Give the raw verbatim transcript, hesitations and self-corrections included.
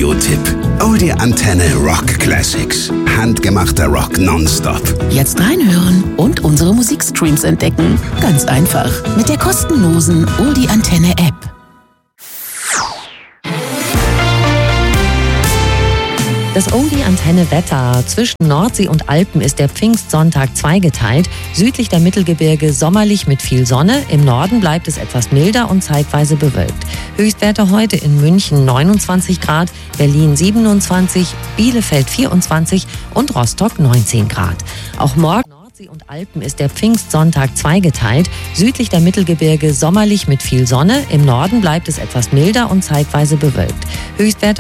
Radiotipp. Oh, die Antenne Rock Classics. Handgemachter Rock nonstop. Jetzt reinhören und unsere Musikstreams entdecken. Ganz einfach. Mit der kostenlosen Oh, die Antenne App. Das Oldie-Antenne-Wetter. Zwischen Nordsee und Alpen ist der Pfingstsonntag zweigeteilt. Südlich der Mittelgebirge sommerlich mit viel Sonne. Im Norden bleibt es etwas milder und zeitweise bewölkt. Höchstwerte heute in München neunundzwanzig Grad, Berlin siebenundzwanzig, Bielefeld vierundzwanzig und Rostock neunzehn Grad. Auch morgen Nordsee und Alpen ist der Pfingstsonntag zweigeteilt. Südlich der Mittelgebirge sommerlich mit viel Sonne. Im Norden bleibt es etwas milder und zeitweise bewölkt. Höchstwerte